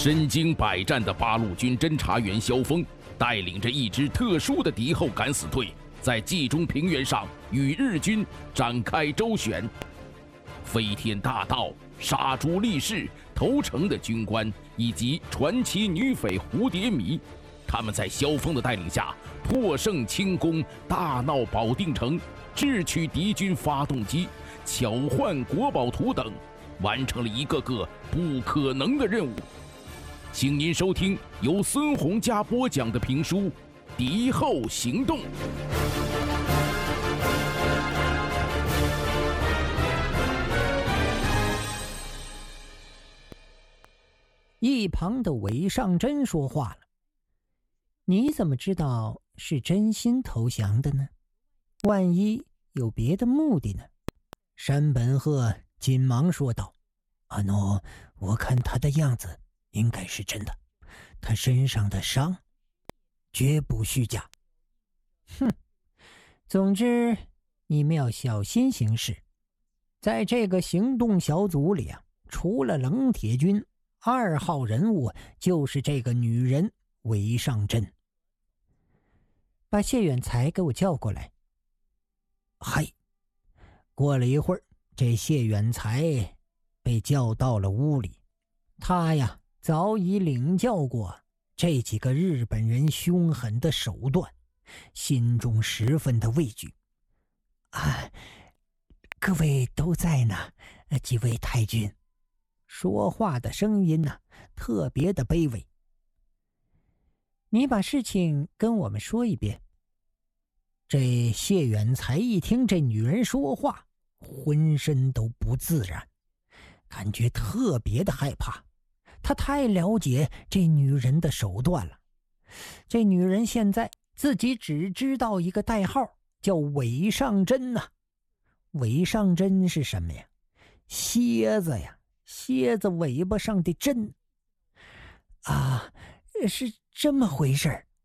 身经百战的八路军侦察员萧峰带领着一支特殊的敌后敢死队，在冀中平原上与日军展开周旋。飞天大盗、杀猪力士、投诚的军官以及传奇女匪蝴蝶迷，他们在萧峰的带领下破胜轻攻，大闹保定城，智取敌军发动机，巧换国宝图等，完成了一个个不可能的任务。请您收听由孙洪嘉播讲的评书《敌后行动》。 一旁的韦尚珍说话了：“你怎么知道是真心投降的呢？万一有别的目的呢？”山本鹤紧忙说道：“阿诺，我看他的样子应该是真的，他身上的伤绝不虚假。”哼，总之你们要小心行事。在这个行动小组里啊，除了冷铁军，2号人物就是这个女人韦尚珍。把谢远才给我叫过来。嗨。过了一会儿，这谢远才被叫到了屋里。他呀早已领教过这几个日本人凶狠的手段，心中十分的畏惧。各位都在呢，几位太君。说话的声音呢，特别的卑微。你把事情跟我们说一遍。这谢远才一听这女人说话，浑身都不自然，感觉特别的害怕。他太了解这女人的手段了。这女人现在自己只知道一个代号，叫韦尚珍呐。韦尚珍是什么呀？蝎子呀，蝎子尾巴上的针。是这么回事儿。